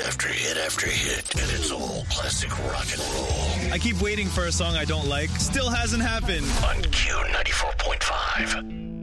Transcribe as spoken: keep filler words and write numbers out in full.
after hit after hit, and it's all classic rock and roll. I keep waiting for a song I don't like. Still hasn't happened. On Q ninety-four point five.